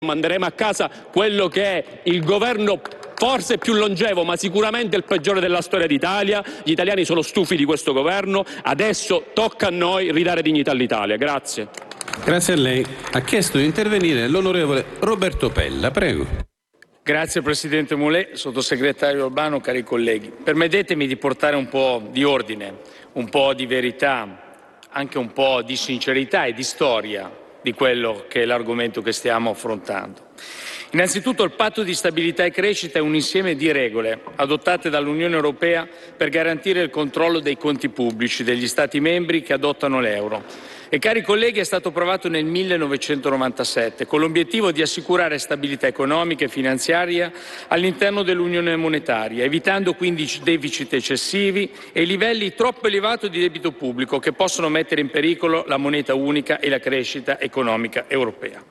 manderemo a casa quello che è il governo forse più longevo, ma sicuramente il peggiore della storia d'Italia. Gli italiani sono stufi di questo governo, adesso tocca a noi ridare dignità all'Italia. Grazie. Grazie a lei. Ha chiesto di intervenire l'onorevole Roberto Pella, prego. Grazie Presidente Mulè, Sottosegretario Albano, cari colleghi. Permettetemi di portare un po' di ordine, un po' di verità, anche un po' di sincerità e di storia di quello che è l'argomento che stiamo affrontando. Innanzitutto il patto di stabilità e crescita è un insieme di regole adottate dall'Unione Europea per garantire il controllo dei conti pubblici degli Stati membri che adottano l'euro. E cari colleghi, è stato approvato nel 1997 con l'obiettivo di assicurare stabilità economica e finanziaria all'interno dell'Unione monetaria, evitando quindi deficit eccessivi e livelli troppo elevati di debito pubblico che possono mettere in pericolo la moneta unica e la crescita economica europea.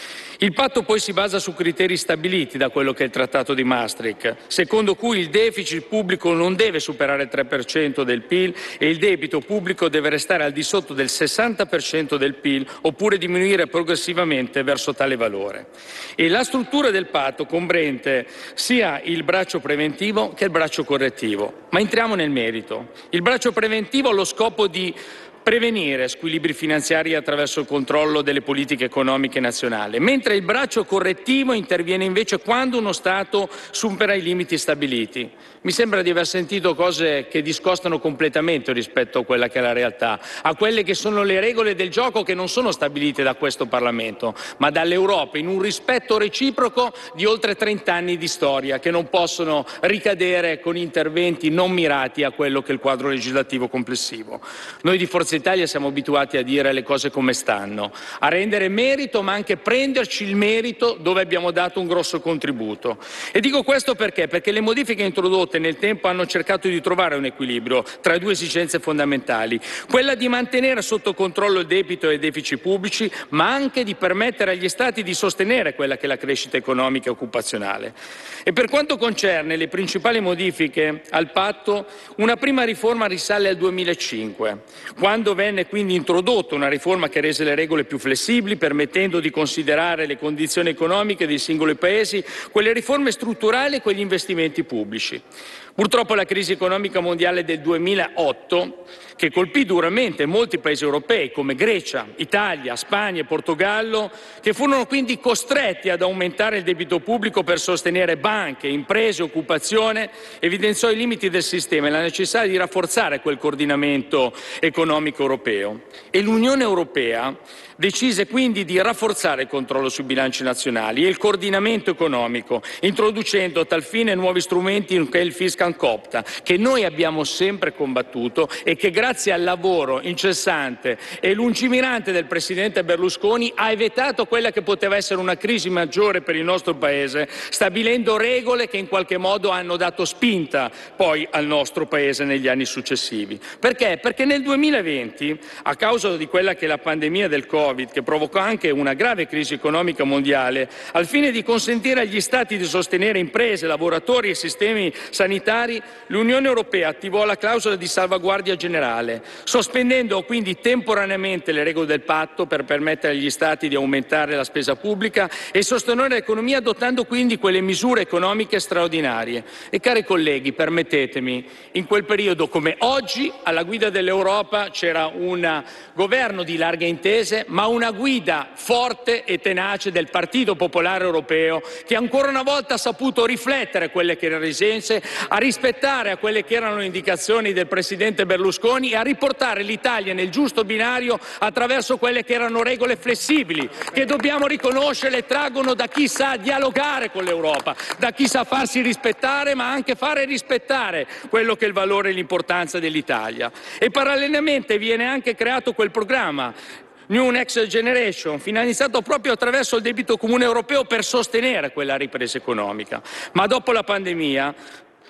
Il patto poi si basa su criteri stabiliti da quello che è il Trattato di Maastricht, secondo cui il deficit pubblico non deve superare il 3% del PIL e il debito pubblico deve restare al di sotto del 60% del PIL oppure diminuire progressivamente verso tale valore. E la struttura del patto comprende sia il braccio preventivo che il braccio correttivo. Ma entriamo nel merito. Il braccio preventivo ha lo scopo di prevenire squilibri finanziari attraverso il controllo delle politiche economiche nazionali, mentre il braccio correttivo interviene invece quando uno Stato supera i limiti stabiliti. Mi sembra di aver sentito cose che discostano completamente rispetto a quella che è la realtà, a quelle che sono le regole del gioco che non sono stabilite da questo Parlamento, ma dall'Europa, in un rispetto reciproco di oltre 30 anni di storia, che non possono ricadere con interventi non mirati a quello che è il quadro legislativo complessivo. Noi di Forza Italia siamo abituati a dire le cose come stanno, a rendere merito ma anche prenderci il merito dove abbiamo dato un grosso contributo. E dico questo perché? Perché le modifiche introdotte nel tempo hanno cercato di trovare un equilibrio tra due esigenze fondamentali, quella di mantenere sotto controllo il debito e i deficit pubblici, ma anche di permettere agli Stati di sostenere quella che è la crescita economica e occupazionale. E per quanto concerne le principali modifiche al patto, una prima riforma risale al 2005, quando venne quindi introdotta una riforma che rese le regole più flessibili, permettendo di considerare le condizioni economiche dei singoli paesi, quelle riforme strutturali e quegli investimenti pubblici. Purtroppo la crisi economica mondiale del 2008, che colpì duramente molti paesi europei come Grecia, Italia, Spagna e Portogallo, che furono quindi costretti ad aumentare il debito pubblico per sostenere banche, imprese e occupazione, evidenziò i limiti del sistema e la necessità di rafforzare quel coordinamento economico europeo. E l'Unione Europea decise quindi di rafforzare il controllo sui bilanci nazionali e il coordinamento economico, introducendo a tal fine nuovi strumenti che è il Fiscal Compact, che noi abbiamo sempre combattuto e che grazie al lavoro incessante e lungimirante del Presidente Berlusconi ha evitato quella che poteva essere una crisi maggiore per il nostro Paese, stabilendo regole che in qualche modo hanno dato spinta poi al nostro Paese negli anni successivi. Perché? Perché nel 2020, a causa di quella che è la pandemia del Covid, che provocò anche una grave crisi economica mondiale, al fine di consentire agli Stati di sostenere imprese, lavoratori e sistemi sanitari, l'Unione Europea attivò la clausola di salvaguardia generale, sospendendo quindi temporaneamente le regole del patto per permettere agli Stati di aumentare la spesa pubblica e sostenere l'economia, adottando quindi quelle misure economiche straordinarie. E cari colleghi, permettetemi, in quel periodo come oggi alla guida dell'Europa c'era un governo di larghe intese, ma una guida forte e tenace del Partito Popolare Europeo, che ancora una volta ha saputo riflettere quelle che erano le esigenze, a rispettare quelle che erano le indicazioni del Presidente Berlusconi e a riportare l'Italia nel giusto binario attraverso quelle che erano regole flessibili, che dobbiamo riconoscere traggono da chi sa dialogare con l'Europa, da chi sa farsi rispettare ma anche fare rispettare quello che è il valore e l'importanza dell'Italia. E parallelamente viene anche creato quel programma New Next Generation, finalizzato proprio attraverso il debito comune europeo per sostenere quella ripresa economica. Ma dopo la pandemia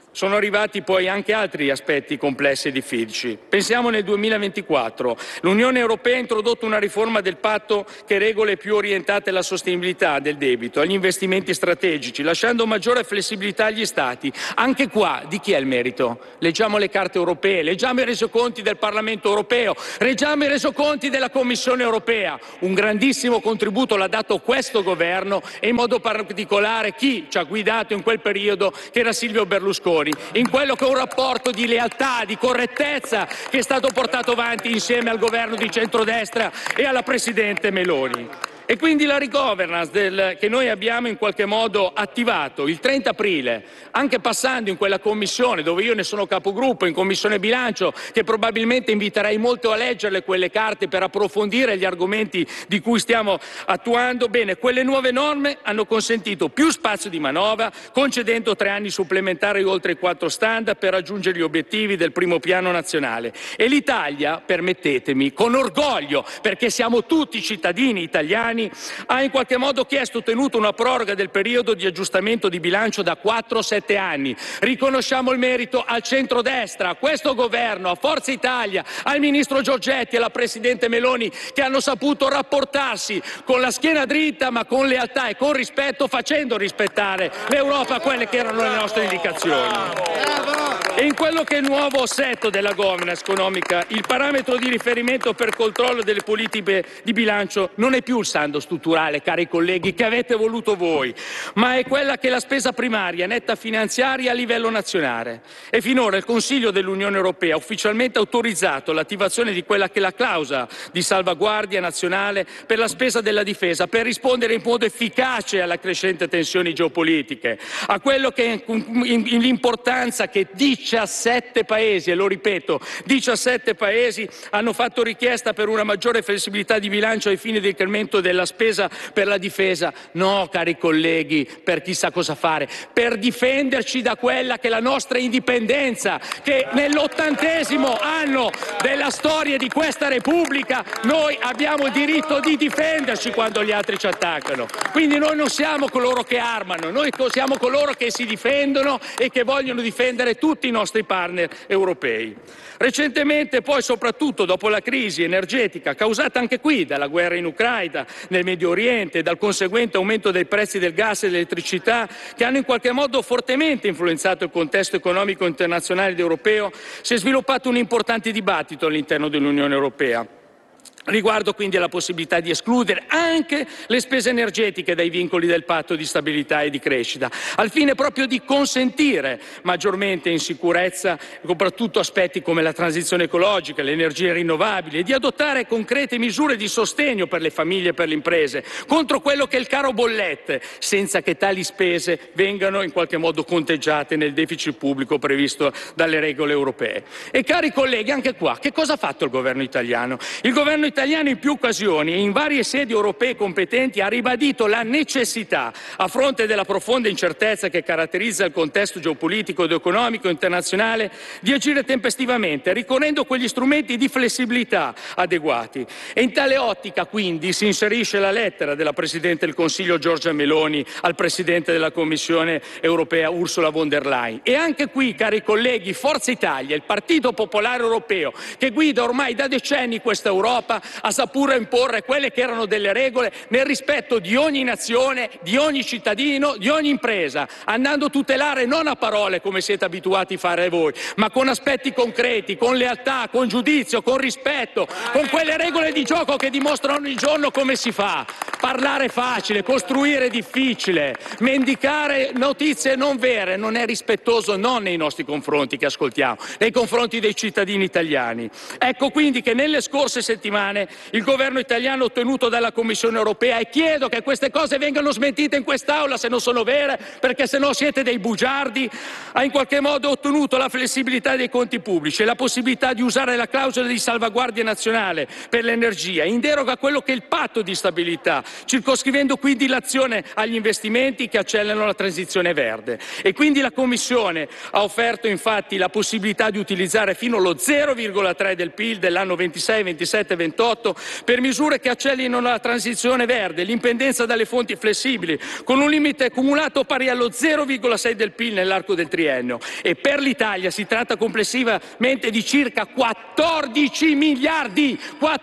Sono arrivati poi anche altri aspetti complessi e difficili. Pensiamo nel 2024. L'Unione Europea ha introdotto una riforma del patto che regole più orientate alla sostenibilità del debito, agli investimenti strategici, lasciando maggiore flessibilità agli Stati. Anche qua, di chi è il merito? Leggiamo le carte europee, leggiamo i resoconti del Parlamento europeo, leggiamo i resoconti della Commissione europea. Un grandissimo contributo l'ha dato questo governo e in modo particolare chi ci ha guidato in quel periodo, che era Silvio Berlusconi, in quello che è un rapporto di lealtà, di correttezza che è stato portato avanti insieme al governo di centrodestra e alla Presidente Meloni. E quindi la re-governance che noi abbiamo in qualche modo attivato il 30 aprile, anche passando in quella commissione dove io ne sono capogruppo, in Commissione Bilancio, che probabilmente inviterei molto a leggerle quelle carte per approfondire gli argomenti di cui stiamo attuando, bene, quelle nuove norme hanno consentito più spazio di manovra, concedendo 3 anni supplementari oltre i 4 standard per raggiungere gli obiettivi del primo piano nazionale. E l'Italia, permettetemi, con orgoglio, perché siamo tutti cittadini italiani, ha in qualche modo chiesto e ottenuto una proroga del periodo di aggiustamento di bilancio da 4 a 7 anni. Riconosciamo il merito al centrodestra, a questo governo, a Forza Italia, al ministro Giorgetti e alla Presidente Meloni, che hanno saputo rapportarsi con la schiena dritta ma con lealtà e con rispetto, facendo rispettare l'Europa quelle che erano le nostre indicazioni. E in quello che è il nuovo assetto della governance economica, il parametro di riferimento per controllo delle politiche di bilancio non è più il saldo strutturale, cari colleghi, che avete voluto voi, ma è quella che è la spesa primaria netta finanziaria a livello nazionale. E finora il Consiglio dell'Unione Europea ha ufficialmente autorizzato l'attivazione di quella che è la clausola di salvaguardia nazionale per la spesa della difesa, per rispondere in modo efficace alla crescente tensioni geopolitiche, a quello che è l'importanza che 17 paesi, e lo ripeto, 17 paesi hanno fatto richiesta per una maggiore flessibilità di bilancio ai fini dell'incremento della spesa per la difesa. No, cari colleghi, per chissà cosa fare, per difenderci da quella che è la nostra indipendenza, che nell'80° anno della storia di questa Repubblica noi abbiamo il diritto di difenderci quando gli altri ci attaccano. Quindi noi non siamo coloro che armano, noi siamo coloro che si difendono e che vogliono difendere tutti i nostri partner europei. Recentemente, poi, soprattutto dopo la crisi energetica causata anche qui dalla guerra in Ucraina, nel Medio Oriente, e dal conseguente aumento dei prezzi del gas e dell'elettricità, che hanno in qualche modo fortemente influenzato il contesto economico internazionale ed europeo, si è sviluppato un importante dibattito all'interno dell'Unione Europea. Riguardo quindi alla possibilità di escludere anche le spese energetiche dai vincoli del patto di stabilità e di crescita, al fine proprio di consentire maggiormente in sicurezza soprattutto aspetti come la transizione ecologica, le energie rinnovabili, e di adottare concrete misure di sostegno per le famiglie e per le imprese contro quello che è il caro bollette, senza che tali spese vengano in qualche modo conteggiate nel deficit pubblico previsto dalle regole europee. E cari colleghi, anche qua, che cosa ha fatto il governo italiano? Il governo italiano in più occasioni e in varie sedi europee competenti ha ribadito la necessità, a fronte della profonda incertezza che caratterizza il contesto geopolitico ed economico internazionale, di agire tempestivamente, ricorrendo quegli strumenti di flessibilità adeguati. E in tale ottica, quindi, si inserisce la lettera della Presidente del Consiglio Giorgia Meloni al Presidente della Commissione europea Ursula von der Leyen. E anche qui, cari colleghi, Forza Italia, il Partito Popolare Europeo, che guida ormai da decenni questa Europa, ha saputo imporre quelle che erano delle regole nel rispetto di ogni nazione, di ogni cittadino, di ogni impresa, andando a tutelare non a parole come siete abituati a fare voi, ma con aspetti concreti, con lealtà, con giudizio, con rispetto, con quelle regole di gioco che dimostrano ogni giorno come si fa. Parlare facile, costruire difficile, mendicare notizie non vere non è rispettoso non nei nostri confronti che ascoltiamo, nei confronti dei cittadini italiani. Ecco quindi che nelle scorse settimane il governo italiano ha ottenuto dalla Commissione europea, e chiedo che queste cose vengano smentite in quest'Aula se non sono vere, perché se no siete dei bugiardi, ha in qualche modo ottenuto la flessibilità dei conti pubblici e la possibilità di usare la clausola di salvaguardia nazionale per l'energia in deroga a quello che è il patto di stabilità, circoscrivendo quindi l'azione agli investimenti che accelerano la transizione verde. E quindi la Commissione ha offerto infatti la possibilità di utilizzare fino allo 0,3 del PIL dell'anno 26, 27 e 28 2028 per misure che accelerino la transizione verde, l'indipendenza dalle fonti flessibili, con un limite cumulato pari allo 0,6 del PIL nell'arco del triennio. E per l'Italia si tratta complessivamente di circa 14 miliardi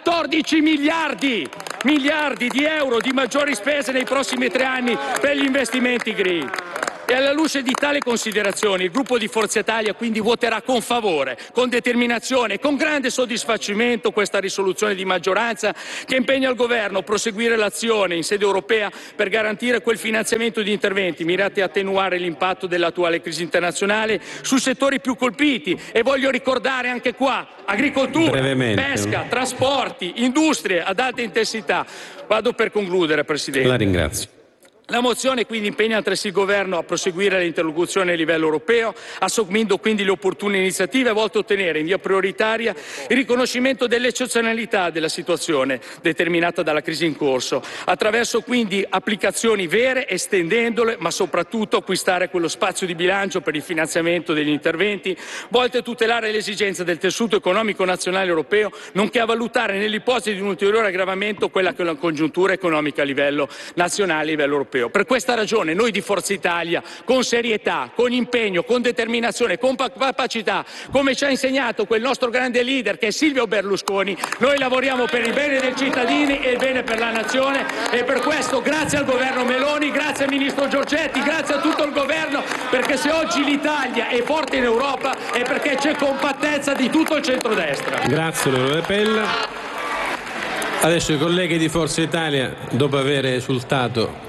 di euro di maggiori spese nei prossimi 3 anni per gli investimenti green. E alla luce di tali considerazioni il gruppo di Forza Italia quindi voterà con favore, con determinazione e con grande soddisfacimento questa risoluzione di maggioranza che impegna il Governo a proseguire l'azione in sede europea per garantire quel finanziamento di interventi mirati a attenuare l'impatto dell'attuale crisi internazionale sui settori più colpiti. E voglio ricordare anche qua agricoltura, pesca, trasporti, industrie ad alta intensità. Vado per concludere, Presidente. La ringrazio. La mozione quindi impegna altresì il Governo a proseguire l'interlocuzione a livello europeo, assumendo quindi le opportune iniziative volte a ottenere in via prioritaria il riconoscimento dell'eccezionalità della situazione determinata dalla crisi in corso, attraverso quindi applicazioni vere, estendendole, ma soprattutto acquistare quello spazio di bilancio per il finanziamento degli interventi volti a tutelare le esigenze del tessuto economico nazionale europeo, nonché a valutare nell'ipotesi di un ulteriore aggravamento quella che è la congiuntura economica a livello nazionale, a livello europeo. Per questa ragione noi di Forza Italia, con serietà, con impegno, con determinazione, con capacità, come ci ha insegnato quel nostro grande leader che è Silvio Berlusconi, noi lavoriamo per il bene dei cittadini e il bene per la nazione, e per questo grazie al governo Meloni, grazie al ministro Giorgetti, grazie a tutto il governo, perché se oggi l'Italia è forte in Europa è perché c'è compattezza di tutto il centrodestra. Grazie onorevole Pella. Adesso i colleghi di Forza Italia, dopo aver esultato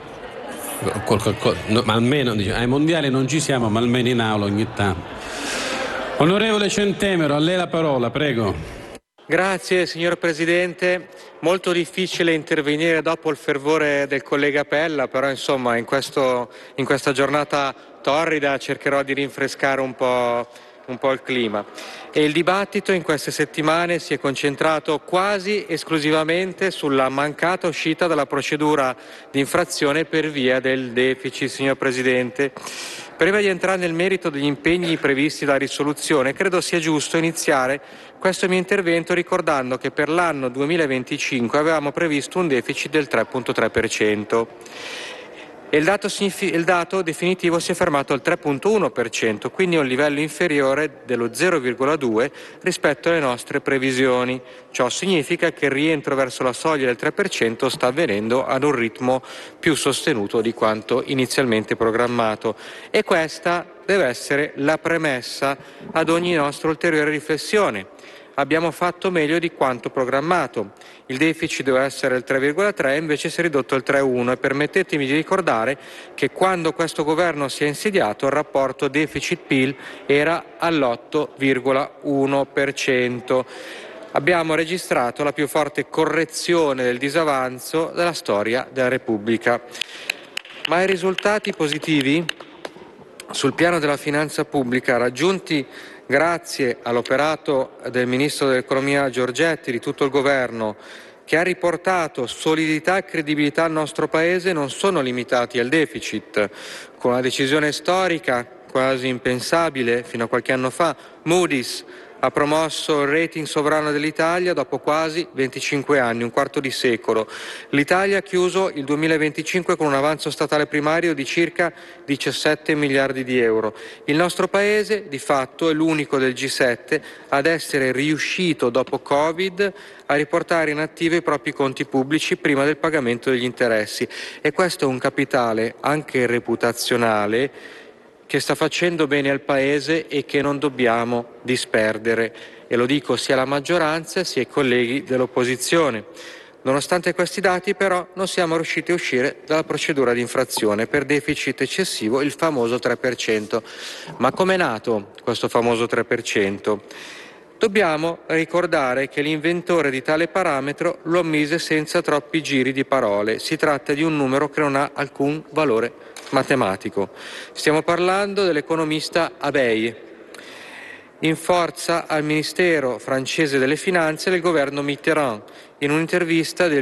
ma almeno ai mondiali non ci siamo, ma almeno in aula ogni tanto. Onorevole Centemero, a lei la parola, prego. Grazie signor Presidente, molto difficile intervenire dopo il fervore del collega Pella, però insomma in questa giornata torrida cercherò di rinfrescare un po' il clima. E il dibattito in queste settimane si è concentrato quasi esclusivamente sulla mancata uscita dalla procedura di infrazione per via del deficit, signor Presidente. Prima di entrare nel merito degli impegni previsti dalla risoluzione, credo sia giusto iniziare questo mio intervento ricordando che per l'anno 2025 avevamo previsto un deficit del 3,3%. E il dato definitivo si è fermato al 3,1%, quindi a un livello inferiore dello 0,2 rispetto alle nostre previsioni. Ciò significa che il rientro verso la soglia del 3% sta avvenendo ad un ritmo più sostenuto di quanto inizialmente programmato. E questa deve essere la premessa ad ogni nostra ulteriore riflessione. Abbiamo fatto meglio di quanto programmato. Il deficit doveva essere il 3,3, invece si è ridotto al 3,1 e permettetemi di ricordare che quando questo governo si è insediato il rapporto deficit-PIL era all'8,1%. Abbiamo registrato la più forte correzione del disavanzo della storia della Repubblica. Ma i risultati positivi sul piano della finanza pubblica raggiunti grazie all'operato del Ministro dell'Economia Giorgetti, di tutto il Governo, che ha riportato solidità e credibilità al nostro Paese, non sono limitati al deficit. Con una decisione storica quasi impensabile fino a qualche anno fa, Moody's ha promosso il rating sovrano dell'Italia dopo quasi 25 anni, un quarto di secolo. L'Italia ha chiuso il 2025 con un avanzo statale primario di circa 17 miliardi di euro. Il nostro Paese, di fatto, è l'unico del G7 ad essere riuscito dopo Covid a riportare in attivo i propri conti pubblici prima del pagamento degli interessi. E questo è un capitale anche reputazionale che sta facendo bene al Paese e che non dobbiamo disperdere. E lo dico sia alla maggioranza sia ai colleghi dell'opposizione. Nonostante questi dati, però, non siamo riusciti a uscire dalla procedura di infrazione per deficit eccessivo, il famoso 3%. Ma com'è nato questo famoso 3%? Dobbiamo ricordare che l'inventore di tale parametro lo ammise senza troppi giri di parole. Si tratta di un numero che non ha alcun valore matematico. Stiamo parlando dell'economista Abei, in forza al Ministero francese delle Finanze del governo Mitterrand. In un'intervista del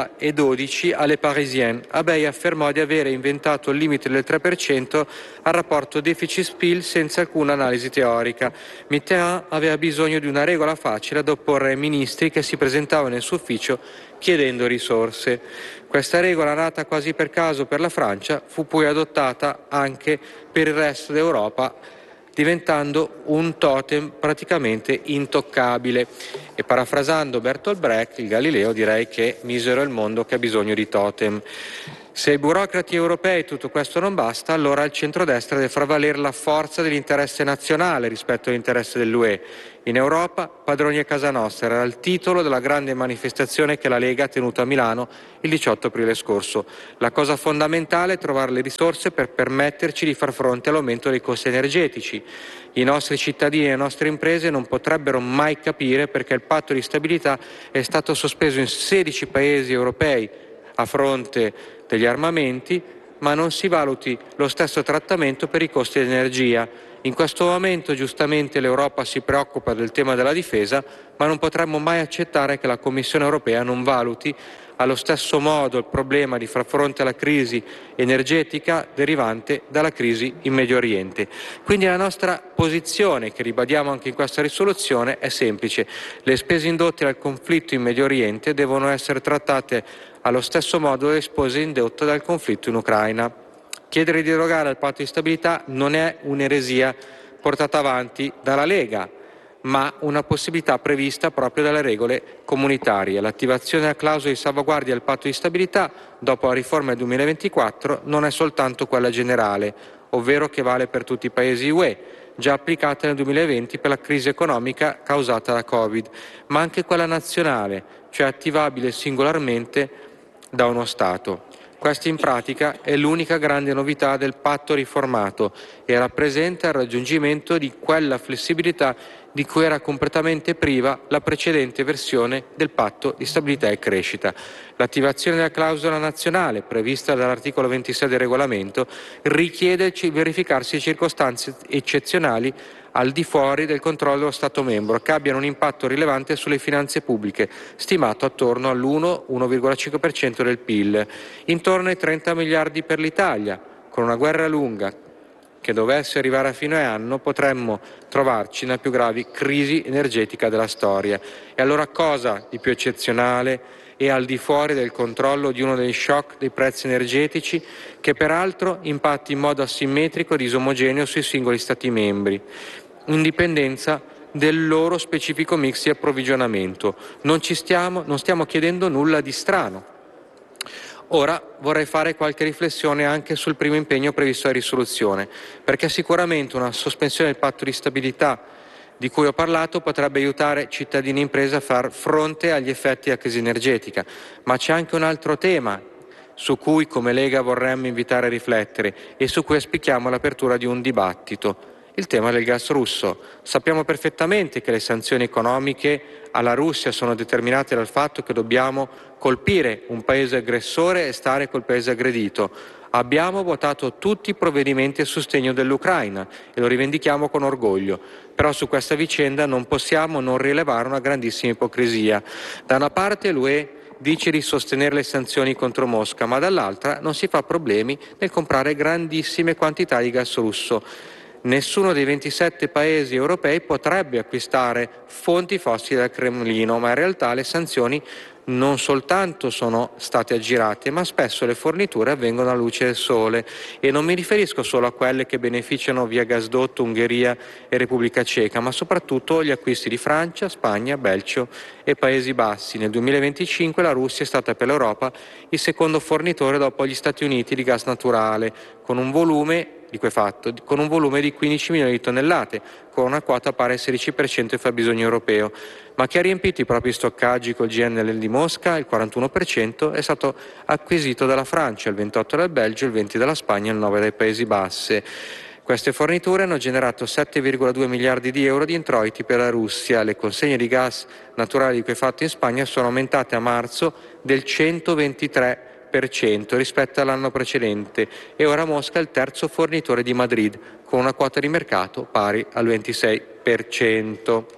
2012 alle Parisienne, Abeille affermò di avere inventato il limite del 3% al rapporto deficit-PIL senza alcuna analisi teorica. Mitterrand aveva bisogno di una regola facile da opporre ai ministri che si presentavano nel suo ufficio chiedendo risorse. Questa regola, nata quasi per caso per la Francia, fu poi adottata anche per il resto d'Europa, diventando un totem praticamente intoccabile. E parafrasando Bertolt Brecht, il Galileo, direi che misero è il mondo che ha bisogno di totem. Se ai burocrati europei tutto questo non basta, allora il centrodestra deve far valere la forza dell'interesse nazionale rispetto all'interesse dell'UE. In Europa, padroni a casa nostra, era il titolo della grande manifestazione che la Lega ha tenuto a Milano il 18 aprile scorso. La cosa fondamentale è trovare le risorse per permetterci di far fronte all'aumento dei costi energetici. I nostri cittadini e le nostre imprese non potrebbero mai capire perché il patto di stabilità è stato sospeso in 16 paesi europei a fronte degli armamenti, ma non si valuti lo stesso trattamento per i costi dell'energia. In questo momento giustamente l'Europa si preoccupa del tema della difesa, ma non potremmo mai accettare che la Commissione europea non valuti allo stesso modo il problema di far fronte alla crisi energetica derivante dalla crisi in Medio Oriente. Quindi la nostra posizione, che ribadiamo anche in questa risoluzione, è semplice. Le spese indotte dal conflitto in Medio Oriente devono essere trattate allo stesso modo delle spese indotte dal conflitto in Ucraina. Chiedere di derogare al patto di stabilità non è un'eresia portata avanti dalla Lega, ma una possibilità prevista proprio dalle regole comunitarie. L'attivazione della clausola di salvaguardia del patto di stabilità dopo la riforma del 2024 non è soltanto quella generale, ovvero che vale per tutti i paesi UE, già applicata nel 2020 per la crisi economica causata da Covid, ma anche quella nazionale, cioè attivabile singolarmente da uno Stato. Questa in pratica è l'unica grande novità del patto riformato e rappresenta il raggiungimento di quella flessibilità di cui era completamente priva la precedente versione del patto di stabilità e crescita. L'attivazione della clausola nazionale, prevista dall'articolo 26 del regolamento, richiede il verificarsi di circostanze eccezionali al di fuori del controllo dello Stato membro, che abbiano un impatto rilevante sulle finanze pubbliche, stimato attorno all'1,5% del PIL, intorno ai 30 miliardi per l'Italia. Con una guerra lunga che dovesse arrivare a fine anno, potremmo trovarci nella più gravi crisi energetica della storia. E allora cosa di più eccezionale e al di fuori del controllo di uno degli shock dei prezzi energetici che peraltro impatti in modo asimmetrico e disomogeneo sui singoli Stati membri, in dipendenza del loro specifico mix di approvvigionamento. Non stiamo chiedendo nulla di strano. Ora vorrei fare qualche riflessione anche sul primo impegno previsto dalla risoluzione, perché sicuramente una sospensione del patto di stabilità di cui ho parlato potrebbe aiutare cittadini e imprese a far fronte agli effetti della crisi energetica, ma c'è anche un altro tema su cui come Lega vorremmo invitare a riflettere e su cui auspichiamo l'apertura di un dibattito. Il tema del gas russo. Sappiamo perfettamente che le sanzioni economiche alla Russia sono determinate dal fatto che dobbiamo colpire un paese aggressore e stare col paese aggredito. Abbiamo votato tutti i provvedimenti a sostegno dell'Ucraina e lo rivendichiamo con orgoglio, però su questa vicenda non possiamo non rilevare una grandissima ipocrisia. Da una parte l'UE dice di sostenere le sanzioni contro Mosca, ma dall'altra non si fa problemi nel comprare grandissime quantità di gas russo. Nessuno dei 27 paesi europei potrebbe acquistare fonti fossili dal Cremlino, ma in realtà le sanzioni non soltanto sono state aggirate, ma spesso le forniture avvengono alla luce del sole. E non mi riferisco solo a quelle che beneficiano via gasdotto Ungheria e Repubblica Ceca, ma soprattutto agli acquisti di Francia, Spagna, Belgio e Paesi Bassi. Nel 2025 la Russia è stata per l'Europa il secondo fornitore dopo gli Stati Uniti di gas naturale, con un volume di 15 milioni di tonnellate, con una quota pari al 16% del fabbisogno europeo, ma che ha riempito i propri stoccaggi col GNL di Mosca, il 41%, è stato acquisito dalla Francia, il 28% dal Belgio, il 20% dalla Spagna e il 9% dai Paesi Bassi. Queste forniture hanno generato 7,2 miliardi di euro di introiti per la Russia. Le consegne di gas naturale liquefatto in Spagna sono aumentate a marzo del 123% rispetto all'anno precedente e ora Mosca è il terzo fornitore di Madrid, con una quota di mercato pari al 26%. 7%.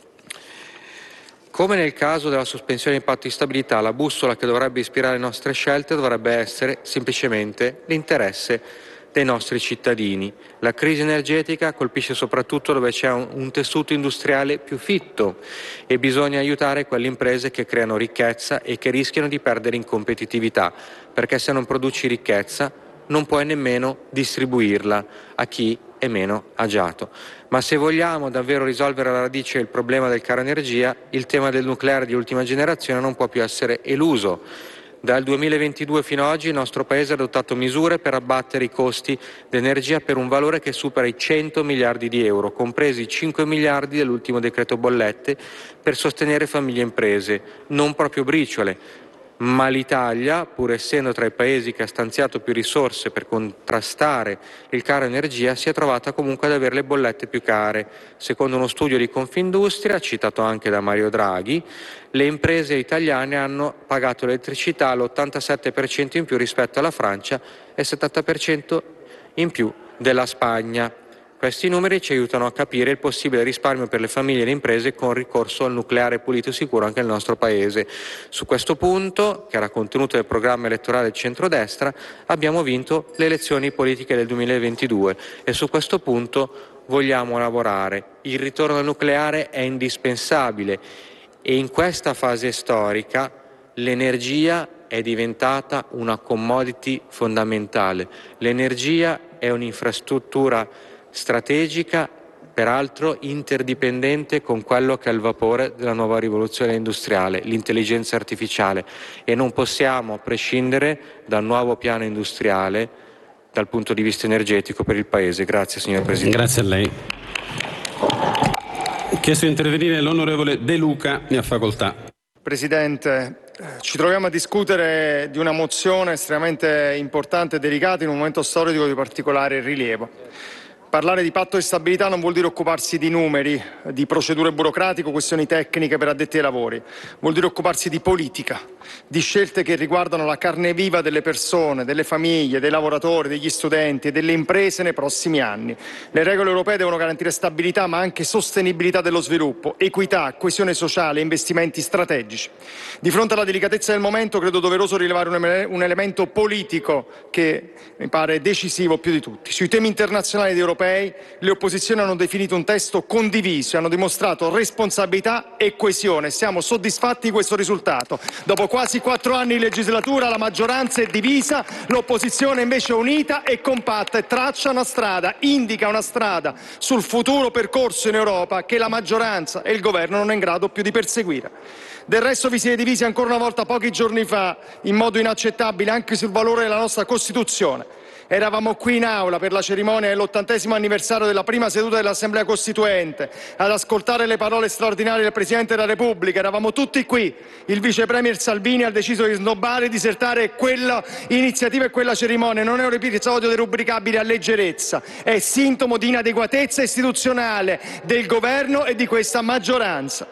Come nel caso della sospensione del patto di stabilità, la bussola che dovrebbe ispirare le nostre scelte dovrebbe essere semplicemente l'interesse dei nostri cittadini. La crisi energetica colpisce soprattutto dove c'è un tessuto industriale più fitto e bisogna aiutare quelle imprese che creano ricchezza e che rischiano di perdere in competitività, perché se non produci ricchezza non puoi nemmeno distribuirla a chi è meno agiato. Ma se vogliamo davvero risolvere alla radice il problema del caro energia, il tema del nucleare di ultima generazione non può più essere eluso. Dal 2022 fino ad oggi il nostro Paese ha adottato misure per abbattere i costi d'energia per un valore che supera i 100 miliardi di euro, compresi i 5 miliardi dell'ultimo decreto bollette, per sostenere famiglie e imprese. Non proprio briciole. Ma l'Italia, pur essendo tra i paesi che ha stanziato più risorse per contrastare il caro energia, si è trovata comunque ad avere le bollette più care. Secondo uno studio di Confindustria, citato anche da Mario Draghi, le imprese italiane hanno pagato l'elettricità all'87% in più rispetto alla Francia e il 70% in più della Spagna. Questi numeri ci aiutano a capire il possibile risparmio per le famiglie e le imprese con ricorso al nucleare pulito e sicuro anche nel nostro Paese. Su questo punto, che era contenuto nel programma elettorale del centrodestra, abbiamo vinto le elezioni politiche del 2022 e su questo punto vogliamo lavorare. Il ritorno al nucleare è indispensabile e in questa fase storica l'energia è diventata una commodity fondamentale. L'energia è un'infrastruttura strategica, peraltro interdipendente con quello che è il vapore della nuova rivoluzione industriale, l'intelligenza artificiale, e non possiamo prescindere dal nuovo piano industriale dal punto di vista energetico per il Paese. Grazie signor Presidente. Grazie a lei. Chiesto di intervenire l'onorevole De Luca, ne ha facoltà. Presidente, ci troviamo a discutere di una mozione estremamente importante e delicata in un momento storico di particolare rilievo. Parlare di patto di stabilità non vuol dire occuparsi di numeri, di procedure burocratiche o questioni tecniche per addetti ai lavori. Vuol dire occuparsi di politica, di scelte che riguardano la carne viva delle persone, delle famiglie, dei lavoratori, degli studenti e delle imprese nei prossimi anni. Le regole europee devono garantire stabilità ma anche sostenibilità dello sviluppo, equità, coesione sociale e investimenti strategici. Di fronte alla delicatezza del momento credo doveroso rilevare un elemento politico che mi pare decisivo più di tutti. Sui temi internazionali ed europei le opposizioni hanno definito un testo condiviso e hanno dimostrato responsabilità e coesione. Siamo soddisfatti di questo risultato. Dopo quasi 4 anni di legislatura la maggioranza è divisa, l'opposizione invece è unita e compatta e traccia una strada, indica una strada sul futuro percorso in Europa che la maggioranza e il governo non è in grado più di perseguire. Del resto vi siete divisi ancora una volta pochi giorni fa in modo inaccettabile anche sul valore della nostra Costituzione. Eravamo qui in aula per la cerimonia dell'80° anniversario della prima seduta dell'Assemblea Costituente ad ascoltare le parole straordinarie del Presidente della Repubblica. Eravamo tutti qui. Il Vice Premier Salvini ha deciso di snobbare e disertare quella iniziativa e quella cerimonia. Non è un episodio derubricabile a leggerezza, è sintomo di inadeguatezza istituzionale del governo e di questa maggioranza.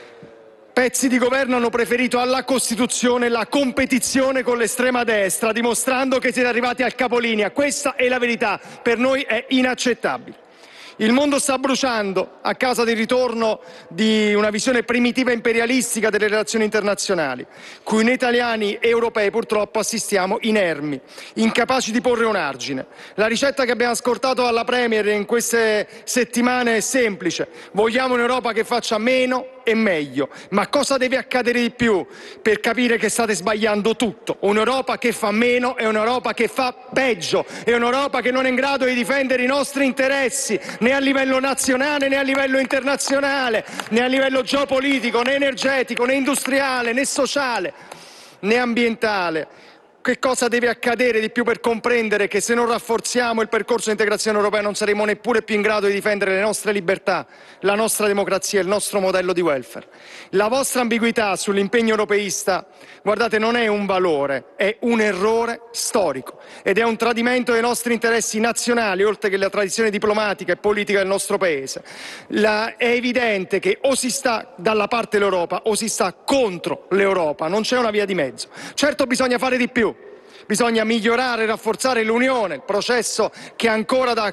Pezzi di governo hanno preferito alla Costituzione la competizione con l'estrema destra, dimostrando che siete arrivati al capolinea. Questa è la verità, per noi è inaccettabile. Il mondo sta bruciando a causa del ritorno di una visione primitiva e imperialistica delle relazioni internazionali, cui noi italiani e europei purtroppo assistiamo inermi, incapaci di porre un argine. La ricetta che abbiamo ascoltato dalla Premier in queste settimane è semplice: vogliamo un'Europa che faccia meno e meglio. Ma cosa deve accadere di più per capire che state sbagliando tutto? Un'Europa che fa meno è un'Europa che fa peggio, è un'Europa che non è in grado di difendere i nostri interessi né a livello nazionale né a livello internazionale, né a livello geopolitico, né energetico, né industriale, né sociale, né ambientale. Che cosa deve accadere di più per comprendere che se non rafforziamo il percorso di integrazione europea non saremo neppure più in grado di difendere le nostre libertà, la nostra democrazia e il nostro modello di welfare? La vostra ambiguità sull'impegno europeista, guardate, non è un valore, è un errore storico ed è un tradimento dei nostri interessi nazionali, oltre che la tradizione diplomatica e politica del nostro Paese. È evidente che o si sta dalla parte dell'Europa o si sta contro l'Europa, non c'è una via di mezzo. Certo bisogna fare di più. Bisogna migliorare e rafforzare l'Unione, il processo che ancora da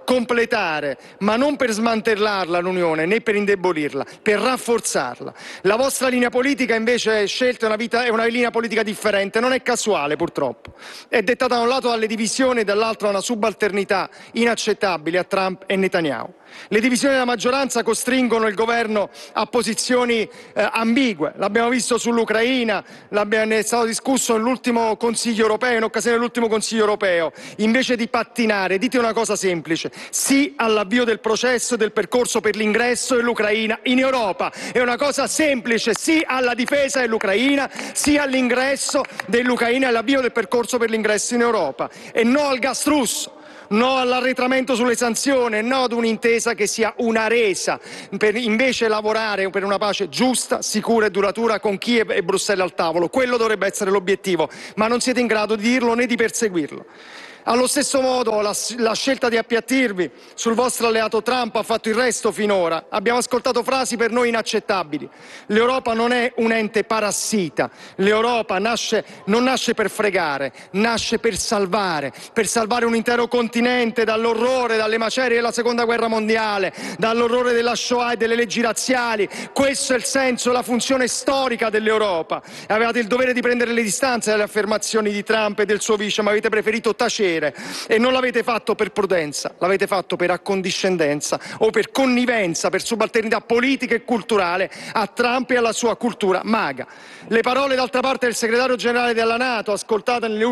completare, ma non per smantellarla l'Unione né per indebolirla, per rafforzarla. La vostra linea politica invece scelta è una linea politica differente, non è casuale purtroppo. È dettata da un lato dalle divisioni e dall'altro da una subalternità inaccettabile a Trump e Netanyahu. Le divisioni della maggioranza costringono il governo a posizioni ambigue. L'abbiamo visto sull'Ucraina, ne è stato discusso nell'ultimo Consiglio europeo, in occasione dell'ultimo Consiglio europeo. Invece di pattinare, dite una cosa semplice: sì all'avvio del processo e del percorso per l'ingresso dell'Ucraina in Europa. È una cosa semplice: sì alla difesa dell'Ucraina, sì all'ingresso dell'Ucraina e all'avvio del percorso per l'ingresso in Europa. E no al gas russo. No all'arretramento sulle sanzioni, no ad un'intesa che sia una resa, per invece lavorare per una pace giusta, sicura e duratura con Kiev e Bruxelles al tavolo. Quello dovrebbe essere l'obiettivo, ma non siete in grado di dirlo né di perseguirlo. Allo stesso modo la scelta di appiattirvi sul vostro alleato Trump ha fatto il resto finora. Abbiamo ascoltato frasi per noi inaccettabili. L'Europa non è un ente parassita. L'Europa non nasce per fregare, nasce per salvare un intero continente dall'orrore, dalle macerie della Seconda Guerra Mondiale, dall'orrore della Shoah e delle leggi razziali. Questo è il senso, la funzione storica dell'Europa. Avevate il dovere di prendere le distanze dalle affermazioni di Trump e del suo vice, ma avete preferito tacere. E non l'avete fatto per prudenza, l'avete fatto per accondiscendenza o per connivenza, per subalternità politica e culturale a Trump e alla sua cultura MAGA. Le parole d'altra parte del segretario generale della NATO, ascoltate nelle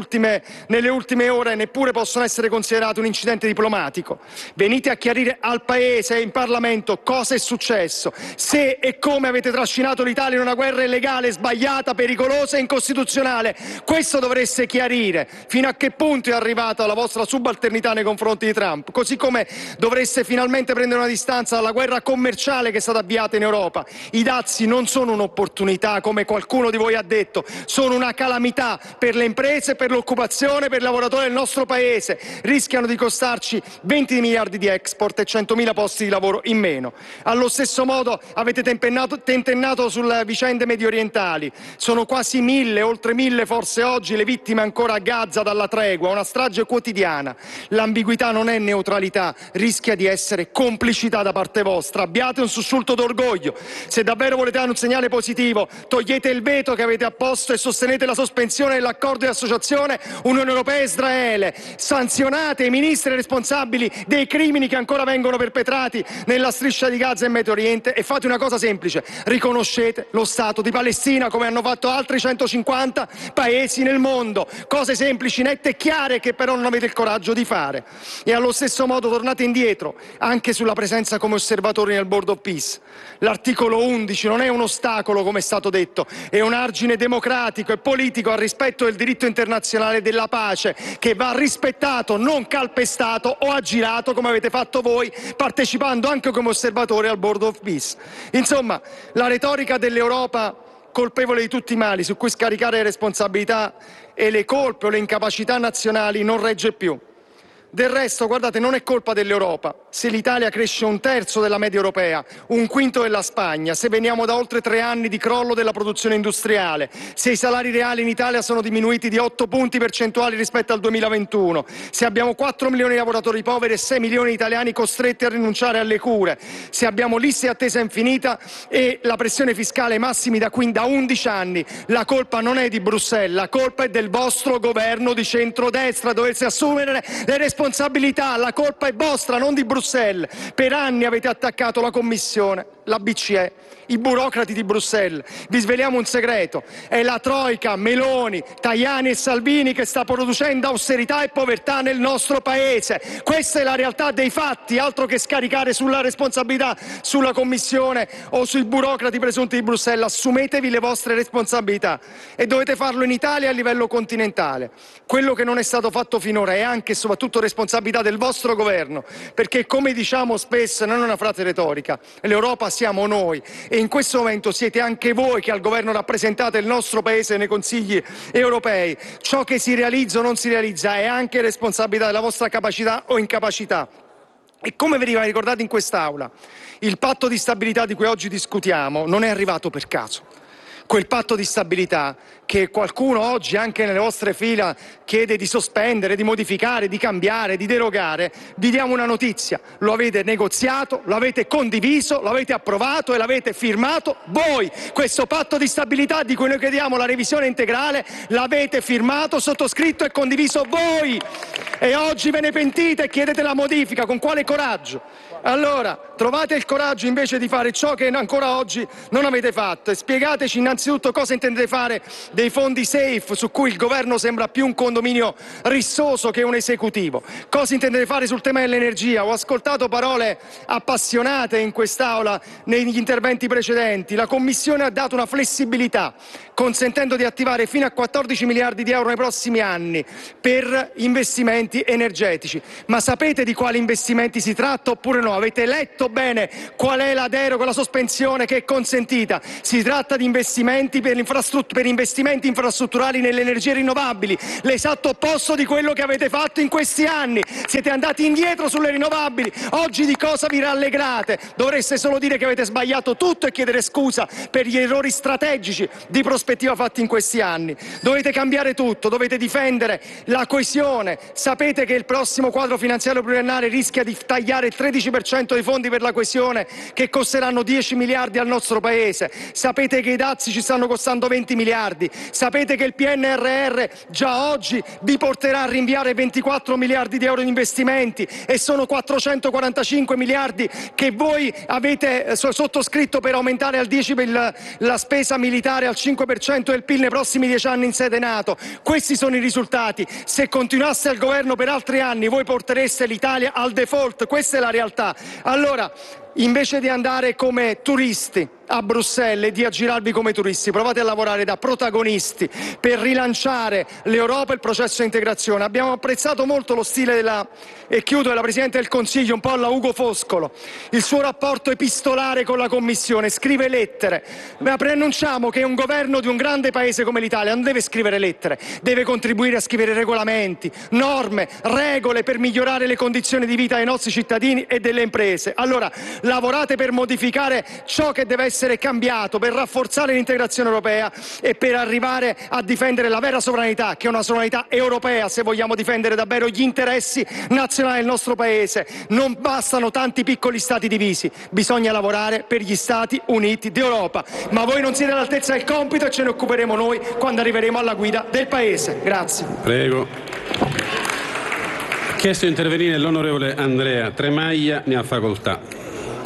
ultime ore, neppure possono essere considerate un incidente diplomatico. Venite a chiarire al Paese e in Parlamento cosa è successo, se e come avete trascinato l'Italia in una guerra illegale, sbagliata, pericolosa e incostituzionale. Questo dovreste chiarire, fino a che punto è arrivata la vostra subalternità nei confronti di Trump, così come dovreste finalmente prendere una distanza dalla guerra commerciale che è stata avviata in Europa. I dazi non sono un'opportunità, come qualcuno di voi ha detto, sono una calamità per le imprese, per l'occupazione, per i lavoratori del nostro Paese. Rischiano di costarci 20 miliardi di export e 100.000 posti di lavoro in meno. Allo stesso modo avete tentennato sulle vicende mediorientali. Sono quasi 1.000, oltre 1.000 forse oggi, le vittime ancora a Gaza dalla tregua, una strage quotidiana. L'ambiguità non è neutralità, rischia di essere complicità da parte vostra. Abbiate un sussulto d'orgoglio. Se davvero volete dare un segnale positivo, togliete il veto che avete apposto e sostenete la sospensione dell'accordo di associazione Unione Europea e Israele. Sanzionate i ministri responsabili dei crimini che ancora vengono perpetrati nella striscia di Gaza e Medio Oriente e fate una cosa semplice: riconoscete lo Stato di Palestina come hanno fatto altri 150 paesi nel mondo. Cose semplici, nette e chiare, che però non avete il coraggio di fare. E allo stesso modo tornate indietro anche sulla presenza come osservatori nel Board of Peace. L'articolo 11 non è un ostacolo, come è stato detto, è un argine democratico e politico al rispetto del diritto internazionale della pace, che va rispettato, non calpestato o aggirato come avete fatto voi, partecipando anche come osservatori al Board of Peace. Insomma, la retorica dell'Europa colpevole di tutti i mali, su cui scaricare le responsabilità e le colpe o le incapacità nazionali, non regge più. Del resto, guardate, non è colpa dell'Europa se l'Italia cresce 1/3 della media europea, 1/5 della Spagna, se veniamo da oltre 3 anni di crollo della produzione industriale, se i salari reali in Italia sono diminuiti di 8 punti percentuali rispetto al 2021, se abbiamo 4 milioni di lavoratori poveri e 6 milioni di italiani costretti a rinunciare alle cure, se abbiamo liste di attesa infinita e la pressione fiscale massimi da 11 anni. La colpa non è di Bruxelles, la colpa è del vostro governo di centrodestra. Dovete assumere le responsabilità. La colpa è vostra, non di Bruxelles. Per anni avete attaccato la Commissione, la BCE, i burocrati di Bruxelles. Vi sveliamo un segreto: è la Troika, Meloni, Tajani e Salvini che sta producendo austerità e povertà nel nostro Paese. Questa è la realtà dei fatti, altro che scaricare sulla responsabilità sulla Commissione o sui burocrati presunti di Bruxelles. Assumetevi le vostre responsabilità e dovete farlo in Italia a livello continentale. Quello che non è stato fatto finora è anche e soprattutto responsabilità del vostro governo, perché, come diciamo spesso, non è una frase retorica, l'Europa siamo noi e in questo momento siete anche voi che al governo rappresentate il nostro Paese nei consigli europei. Ciò che si realizza o non si realizza è anche responsabilità della vostra capacità o incapacità. E come veniva ricordato in quest'Aula, il patto di stabilità di cui oggi discutiamo non è arrivato per caso. quel patto di stabilità che qualcuno oggi anche nelle vostre fila chiede di sospendere, di modificare, di cambiare, di derogare, vi diamo una notizia: lo avete negoziato, lo avete condiviso, lo avete approvato e l'avete firmato voi. Questo patto di stabilità di cui noi chiediamo la revisione integrale l'avete firmato, sottoscritto e condiviso voi, e oggi ve ne pentite e chiedete la modifica. Con quale coraggio? Allora, trovate il coraggio invece di fare ciò che ancora oggi non avete fatto e spiegateci innanzitutto cosa intendete fare dei fondi SAFE, su cui il governo sembra più un condominio rissoso che un esecutivo. Cosa intendete fare sul tema dell'energia? Ho ascoltato parole appassionate in quest'Aula negli interventi precedenti. La Commissione ha dato una flessibilità, consentendo di attivare fino a 14 miliardi di euro nei prossimi anni per investimenti energetici. Ma sapete di quali investimenti si tratta oppure no? Avete letto bene qual è la deroga, la sospensione che è consentita? Si tratta di investimenti per investimenti infrastrutturali nelle energie rinnovabili, l'esatto opposto di quello che avete fatto in questi anni. Siete andati indietro sulle rinnovabili. Oggi di cosa vi rallegrate? Dovreste solo dire che avete sbagliato tutto e chiedere scusa per gli errori strategici di prospettiva fatti in questi anni. Dovete cambiare tutto, dovete difendere la coesione. Sapete che il prossimo quadro finanziario pluriennale rischia di tagliare il 13% dei fondi per la coesione, che costeranno 10 miliardi al nostro Paese. Sapete che i dazi ci stanno costando 20 miliardi. Sapete che il PNRR già oggi vi porterà a rinviare 24 miliardi di euro di investimenti, e sono 445 miliardi che voi avete sottoscritto per aumentare al 10% la spesa militare, al 5% del PIL nei prossimi 10 anni in sede NATO. Questi sono i risultati. Se continuaste al governo per altri anni voi portereste l'Italia al default, questa è la realtà. Allora, invece di andare come turisti a Bruxelles e di aggirarvi come turisti, provate a lavorare da protagonisti per rilanciare l'Europa e il processo di integrazione. Abbiamo apprezzato molto lo stile della Presidente del Consiglio, un po' alla Ugo Foscolo, il suo rapporto epistolare con la Commissione, scrive lettere. Ma preannunciamo che un governo di un grande paese come l'Italia non deve scrivere lettere, deve contribuire a scrivere regolamenti, norme, regole per migliorare le condizioni di vita dei nostri cittadini e delle imprese. Allora, lavorate per modificare ciò che deve essere cambiato, per rafforzare l'integrazione europea e per arrivare a difendere la vera sovranità, che è una sovranità europea, se vogliamo difendere davvero gli interessi nazionali del nostro Paese. Non bastano tanti piccoli stati divisi, bisogna lavorare per gli Stati Uniti d'Europa. Ma voi non siete all'altezza del compito e ce ne occuperemo noi quando arriveremo alla guida del Paese. Grazie. Prego. Ha chiesto di intervenire l'onorevole Andrea Tremaglia, ne ha facoltà.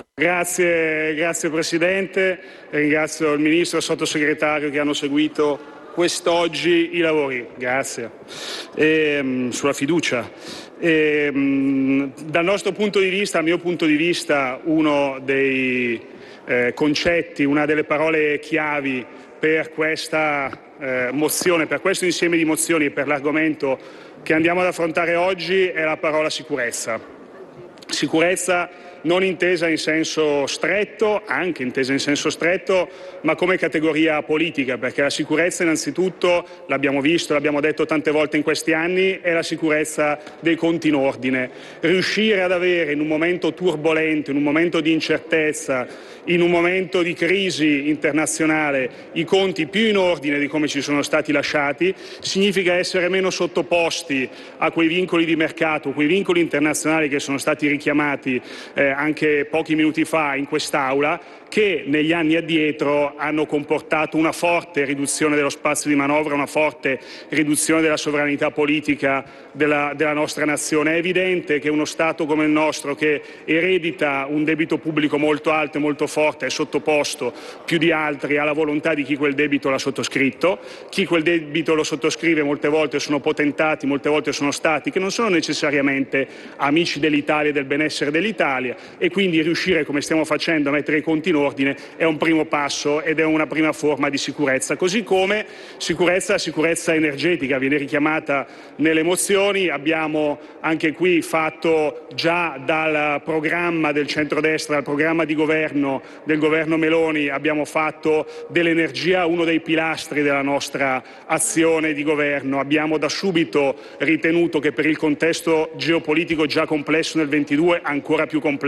Grazie Presidente, ringrazio il Ministro e il Sottosegretario che hanno seguito quest'oggi i lavori. Grazie. Sulla fiducia. Dal nostro punto di vista, dal mio punto di vista, uno dei concetti, una delle parole chiavi per questa mozione, per questo insieme di mozioni e per l'argomento che andiamo ad affrontare oggi è la parola sicurezza. Sicurezza non intesa in senso stretto, anche intesa in senso stretto, ma come categoria politica, perché la sicurezza innanzitutto, l'abbiamo visto, l'abbiamo detto tante volte in questi anni, è la sicurezza dei conti in ordine. Riuscire ad avere in un momento turbolento, in un momento di incertezza, in un momento di crisi internazionale, i conti più in ordine di come ci sono stati lasciati, significa essere meno sottoposti a quei vincoli di mercato, quei vincoli internazionali che sono stati richiamati anche pochi minuti fa in quest'Aula, che negli anni addietro hanno comportato una forte riduzione dello spazio di manovra, una forte riduzione della sovranità politica della nostra nazione. È evidente che uno Stato come il nostro, che eredita un debito pubblico molto alto e molto forte, è sottoposto più di altri alla volontà di chi quel debito l'ha sottoscritto. Chi quel debito lo sottoscrive molte volte sono potentati, molte volte sono stati che non sono necessariamente amici dell'Italia e del benessere dell'Italia, e quindi riuscire, come stiamo facendo, a mettere i conti in ordine è un primo passo ed è una prima forma di sicurezza. Così come sicurezza energetica viene richiamata nelle mozioni. Abbiamo anche qui fatto già dal programma del centrodestra, dal programma di governo del governo Meloni, abbiamo fatto dell'energia uno dei pilastri della nostra azione di governo. Abbiamo da subito ritenuto che per il contesto geopolitico già complesso nel 22, ancora più complesso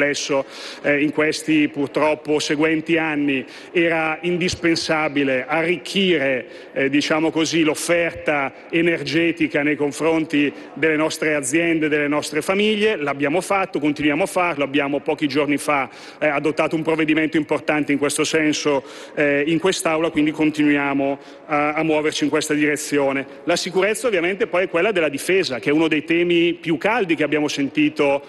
complesso in questi purtroppo seguenti anni. Era indispensabile arricchire diciamo così, l'offerta energetica nei confronti delle nostre aziende, delle nostre famiglie. L'abbiamo fatto, continuiamo a farlo, abbiamo pochi giorni fa adottato un provvedimento importante in questo senso in quest'Aula, quindi continuiamo a muoverci in questa direzione. La sicurezza ovviamente poi è quella della difesa, che è uno dei temi più caldi che abbiamo sentito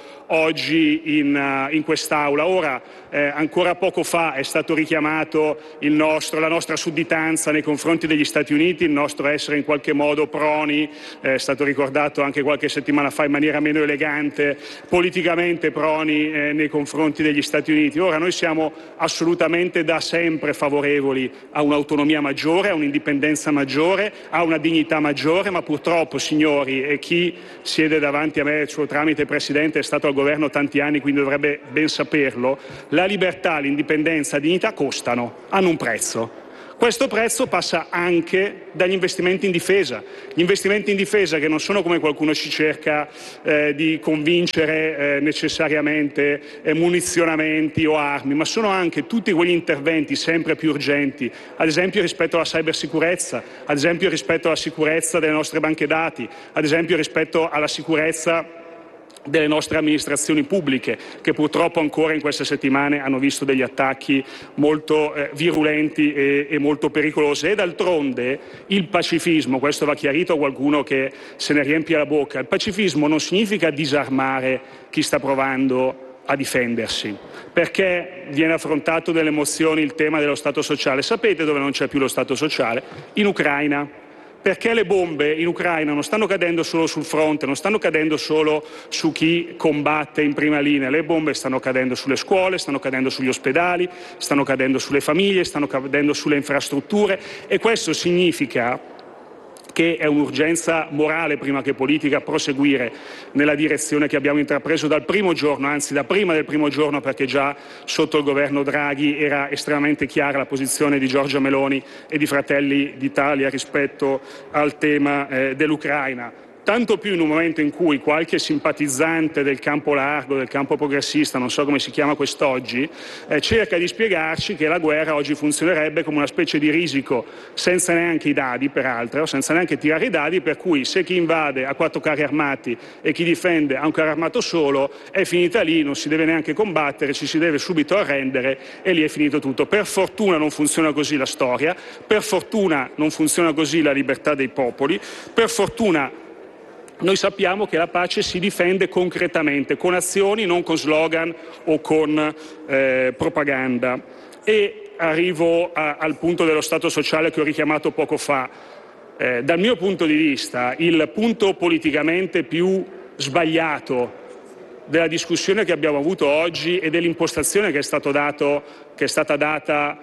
oggi in quest'Aula. Ora, ancora poco fa è stato richiamato la nostra sudditanza nei confronti degli Stati Uniti, il nostro essere in qualche modo proni, è stato ricordato anche qualche settimana fa in maniera meno elegante, politicamente proni nei confronti degli Stati Uniti. Ora noi siamo assolutamente da sempre favorevoli a un'autonomia maggiore, a un'indipendenza maggiore, a una dignità maggiore, ma purtroppo, signori, e chi siede davanti a me, il suo tramite Presidente, è stato al governo tanti anni, quindi dovrebbe ben saperlo, la libertà, l'indipendenza, la dignità costano, hanno un prezzo. Questo prezzo passa anche dagli investimenti in difesa. Gli investimenti in difesa che non sono, come qualcuno ci cerca di convincere, necessariamente munizionamenti o armi, ma sono anche tutti quegli interventi sempre più urgenti, ad esempio rispetto alla cybersicurezza, ad esempio rispetto alla sicurezza delle nostre banche dati, ad esempio rispetto alla sicurezza delle nostre amministrazioni pubbliche, che purtroppo ancora in queste settimane hanno visto degli attacchi molto virulenti e molto pericolosi. E d'altronde il pacifismo, questo va chiarito a qualcuno che se ne riempie la bocca, il pacifismo non significa disarmare chi sta provando a difendersi. Perché viene affrontato nelle mozioni il tema dello Stato sociale? Sapete dove non c'è più lo Stato sociale? In Ucraina. Perché le bombe in Ucraina non stanno cadendo solo sul fronte, non stanno cadendo solo su chi combatte in prima linea, le bombe stanno cadendo sulle scuole, stanno cadendo sugli ospedali, stanno cadendo sulle famiglie, stanno cadendo sulle infrastrutture, e questo significa che è un'urgenza morale prima che politica proseguire nella direzione che abbiamo intrapreso dal primo giorno, anzi da prima del primo giorno, perché già sotto il governo Draghi era estremamente chiara la posizione di Giorgia Meloni e di Fratelli d'Italia rispetto al tema dell'Ucraina. Tanto più in un momento in cui qualche simpatizzante del campo largo, del campo progressista, non so come si chiama quest'oggi, cerca di spiegarci che la guerra oggi funzionerebbe come una specie di risico, senza neanche i dadi, peraltro, senza neanche tirare i dadi, per cui se chi invade ha 4 carri armati e chi difende ha un carro armato solo, è finita lì, non si deve neanche combattere, ci si deve subito arrendere e lì è finito tutto. Per fortuna non funziona così la storia, per fortuna non funziona così la libertà dei popoli, per fortuna noi sappiamo che la pace si difende concretamente, con azioni, non con slogan o con propaganda. E arrivo al punto dello Stato sociale che ho richiamato poco fa. Dal mio punto di vista, il punto politicamente più sbagliato della discussione che abbiamo avuto oggi e dell'impostazione che è stata data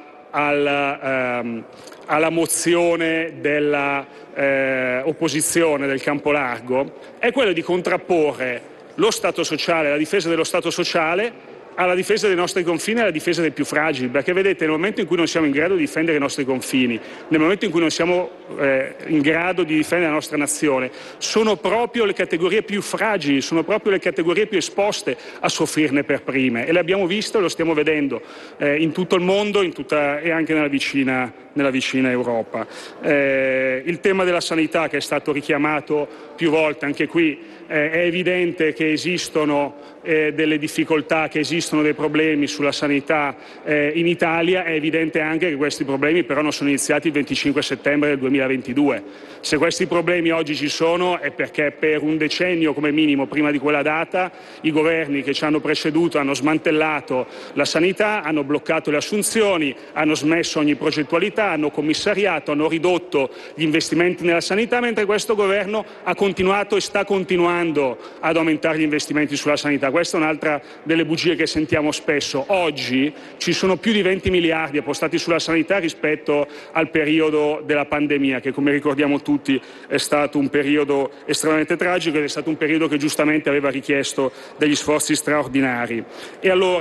alla mozione dell'opposizione del campo largo è quello di contrapporre lo Stato sociale, la difesa dello Stato sociale, alla difesa dei nostri confini e alla difesa dei più fragili, perché vedete, nel momento in cui non siamo in grado di difendere i nostri confini, nel momento in cui non siamo in grado di difendere la nostra nazione, sono proprio le categorie più fragili, sono proprio le categorie più esposte a soffrirne per prime, e l'abbiamo visto e lo stiamo vedendo in tutto il mondo e anche nella vicina Europa. Il tema della sanità, che è stato richiamato più volte, anche qui è evidente che esistono delle difficoltà, che esistono dei problemi sulla sanità in Italia. È evidente anche che questi problemi però non sono iniziati il 25 settembre del 2022. Se questi problemi oggi ci sono è perché per un decennio come minimo prima di quella data i governi che ci hanno preceduto hanno smantellato la sanità, hanno bloccato le assunzioni, hanno smesso ogni progettualità, hanno commissariato, hanno ridotto gli investimenti nella sanità, mentre questo governo ha continuato e sta continuando ad aumentare gli investimenti sulla sanità. Questa è un'altra delle bugie che sentiamo spesso. Oggi ci sono più di 20 miliardi appostati sulla sanità rispetto al periodo della pandemia, che come ricordiamo tutti è stato un periodo estremamente tragico ed è stato un periodo che giustamente aveva richiesto degli sforzi straordinari. E allora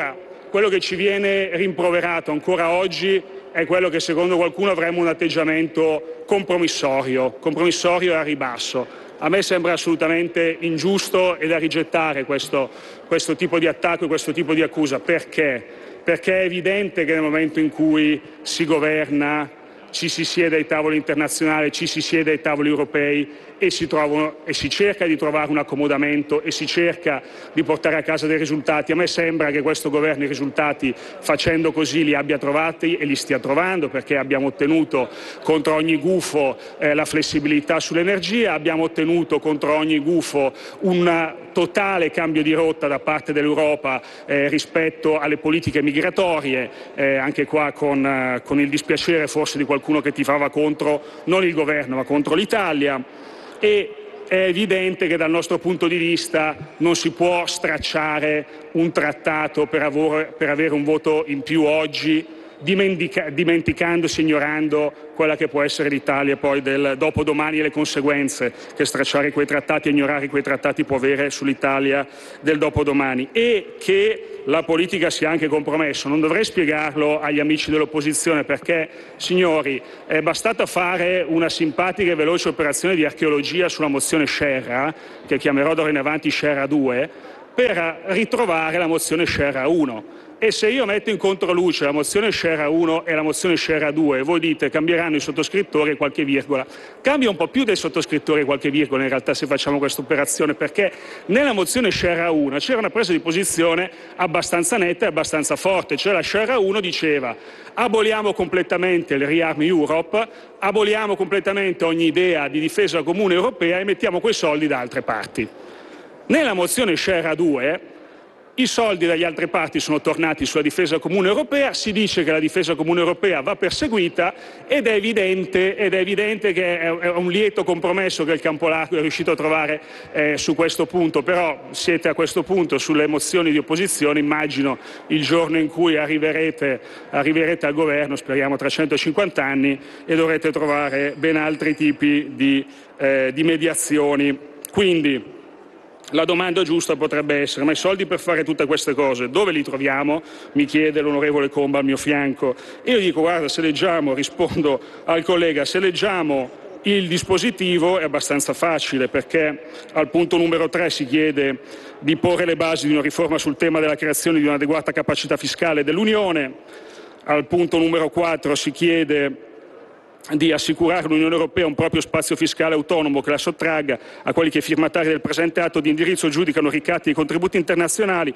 quello che ci viene rimproverato ancora oggi è quello che secondo qualcuno avremmo un atteggiamento compromissorio e a ribasso. A me sembra assolutamente ingiusto e da rigettare questo tipo di attacco e questo tipo di accusa. Perché? Perché è evidente che nel momento in cui si governa ci si siede ai tavoli internazionali, ci si siede ai tavoli europei e si cerca di trovare un accomodamento e si cerca di portare a casa dei risultati. A me sembra che questo governo i risultati facendo così li abbia trovati e li stia trovando, perché abbiamo ottenuto contro ogni gufo la flessibilità sull'energia, abbiamo ottenuto contro ogni gufo un totale cambio di rotta da parte dell'Europa rispetto alle politiche migratorie, anche qua con il dispiacere forse di qualcuno che tifava contro non il governo ma contro l'Italia. E è evidente che dal nostro punto di vista non si può stracciare un trattato per avere un voto in più oggi, dimenticandosi, ignorando quella che può essere l'Italia poi del dopodomani e le conseguenze che stracciare quei trattati e ignorare quei trattati può avere sull'Italia del dopodomani, e che la politica sia anche compromesso. Non dovrei spiegarlo agli amici dell'opposizione, perché, signori, è bastata fare una simpatica e veloce operazione di archeologia sulla mozione Scerra, che chiamerò d'ora in avanti Scerra 2, per ritrovare la mozione Scerra 1. E se io metto in controluce la mozione Scerra 1 e la mozione Scerra 2, voi dite cambieranno i sottoscrittori e qualche virgola. Cambia un po' più dei sottoscrittori e qualche virgola in realtà se facciamo questa operazione, perché nella mozione Scerra 1 c'era una presa di posizione abbastanza netta e abbastanza forte, cioè la Scerra 1 diceva aboliamo completamente il Rearm Europe, aboliamo completamente ogni idea di difesa comune europea e mettiamo quei soldi da altre parti. Nella mozione Scerra 2 i soldi dagli altre parti sono tornati sulla difesa comune europea, si dice che la difesa comune europea va perseguita ed è evidente che è un lieto compromesso che il campo largo è riuscito a trovare su questo punto, però siete a questo punto sulle mozioni di opposizione, immagino il giorno in cui arriverete al governo, speriamo tra 150 anni, e dovrete trovare ben altri tipi di mediazioni. Quindi la domanda giusta potrebbe essere: ma i soldi per fare tutte queste cose dove li troviamo? Mi chiede l'onorevole Comba al mio fianco. E io dico, guarda, se leggiamo, rispondo al collega, se leggiamo il dispositivo è abbastanza facile, perché al punto numero 3 si chiede di porre le basi di una riforma sul tema della creazione di un'adeguata capacità fiscale dell'Unione, al punto numero 4 si chiede di assicurare all'Unione Europea un proprio spazio fiscale autonomo che la sottragga a quelli che firmatari del presente atto di indirizzo giudicano ricatti dei contributi internazionali,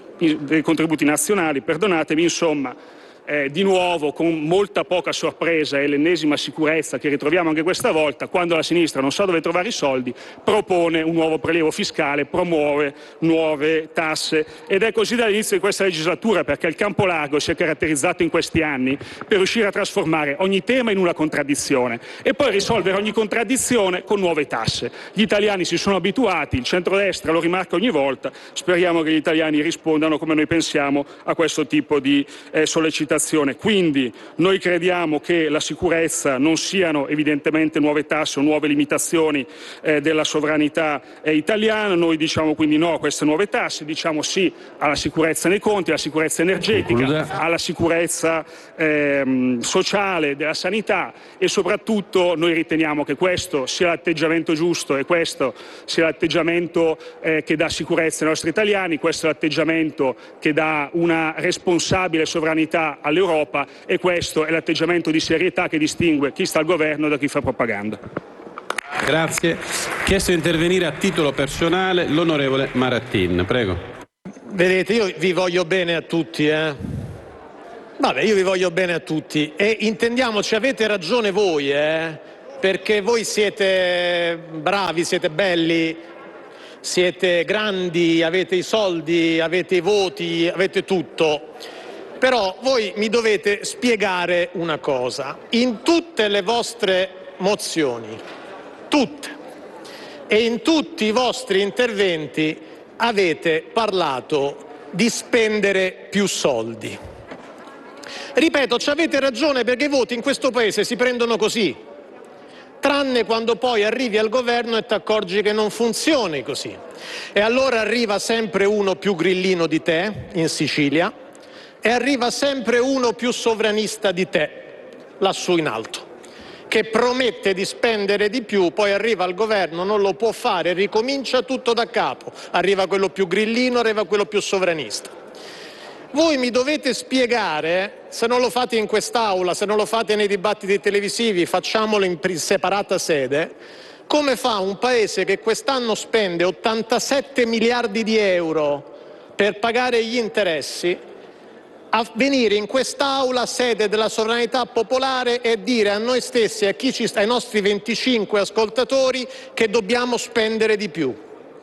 dei contributi nazionali, insomma. Di nuovo, con molta poca sorpresa, è l'ennesima sicurezza che ritroviamo anche questa volta: quando la sinistra non sa dove trovare i soldi, propone un nuovo prelievo fiscale, promuove nuove tasse. Ed è così dall'inizio di questa legislatura, perché il campo largo si è caratterizzato in questi anni per riuscire a trasformare ogni tema in una contraddizione e poi risolvere ogni contraddizione con nuove tasse. Gli italiani si sono abituati, il centrodestra lo rimarca ogni volta, speriamo che gli italiani rispondano come noi pensiamo a questo tipo di sollecitazione. Quindi noi crediamo che la sicurezza non siano evidentemente nuove tasse o nuove limitazioni della sovranità italiana. Noi diciamo quindi no a queste nuove tasse, diciamo sì alla sicurezza nei conti, alla sicurezza energetica, alla sicurezza sociale, della sanità, e soprattutto noi riteniamo che questo sia l'atteggiamento giusto e questo sia l'atteggiamento che dà sicurezza ai nostri italiani, questo è l'atteggiamento che dà una responsabile sovranità all'Europa, e questo è l'atteggiamento di serietà che distingue chi sta al governo da chi fa propaganda. Grazie. Chiesto di intervenire a titolo personale l'onorevole Marattin, prego. Vedete, io vi voglio bene a tutti, io vi voglio bene a tutti, e intendiamoci, avete ragione voi, perché voi siete bravi, siete belli, siete grandi, avete i soldi, avete i voti, avete tutto. Però voi mi dovete spiegare una cosa: in tutte le vostre mozioni, tutte, e in tutti i vostri interventi avete parlato di spendere più soldi. Ripeto, ci avete ragione, perché i voti in questo paese si prendono così, tranne quando poi arrivi al governo e ti accorgi che non funzioni così. E allora arriva sempre uno più grillino di te in Sicilia, e arriva sempre uno più sovranista di te, lassù in alto, che promette di spendere di più, poi arriva al governo, non lo può fare, ricomincia tutto da capo, arriva quello più grillino, arriva quello più sovranista. Voi mi dovete spiegare, se non lo fate in quest'Aula, se non lo fate nei dibattiti televisivi, facciamolo in separata sede, come fa un paese che quest'anno spende 87 miliardi di euro per pagare gli interessi a venire in quest'Aula, sede della sovranità popolare, e dire a noi stessi e ai nostri 25 ascoltatori che dobbiamo spendere di più.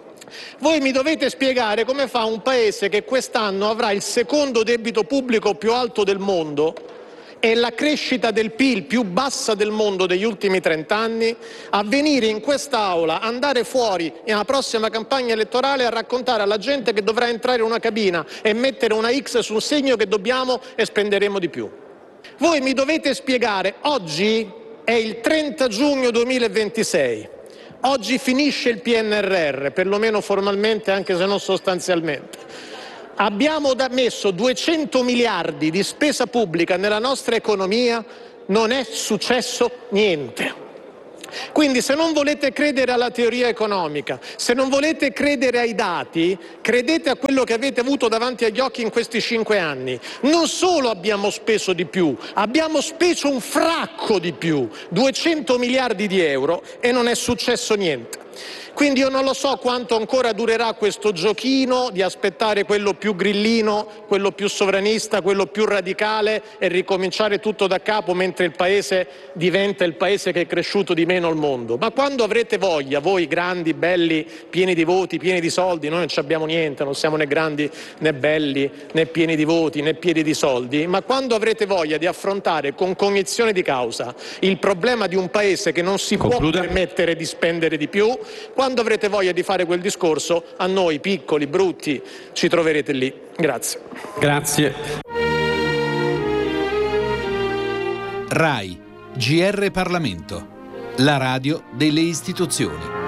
Voi mi dovete spiegare come fa un paese che quest'anno avrà il secondo debito pubblico più alto del mondo e la crescita del PIL più bassa del mondo degli ultimi 30 anni, a venire in quest'Aula, andare fuori nella prossima campagna elettorale a raccontare alla gente che dovrà entrare in una cabina e mettere una X sul segno che dobbiamo e spenderemo di più. Voi mi dovete spiegare, oggi è il 30 giugno 2026, oggi finisce il PNRR, perlomeno formalmente anche se non sostanzialmente. Abbiamo messo 200 miliardi di spesa pubblica nella nostra economia, non è successo niente. Quindi se non volete credere alla teoria economica, se non volete credere ai dati, credete a quello che avete avuto davanti agli occhi in questi 5 anni. Non solo abbiamo speso di più, abbiamo speso un fracco di più, 200 miliardi di euro, e non è successo niente. Quindi io non lo so quanto ancora durerà questo giochino di aspettare quello più grillino, quello più sovranista, quello più radicale e ricominciare tutto da capo mentre il paese diventa il paese che è cresciuto di meno al mondo. Ma quando avrete voglia, voi grandi, belli, pieni di voti, pieni di soldi, noi non abbiamo niente, non siamo né grandi né belli né pieni di voti né pieni di soldi, ma quando avrete voglia di affrontare con cognizione di causa il problema di un paese che non si può permettere di spendere di più, quando avrete voglia di fare quel discorso, a noi piccoli, brutti, ci troverete lì. Grazie. Grazie. RAI, GR Parlamento, la radio delle istituzioni.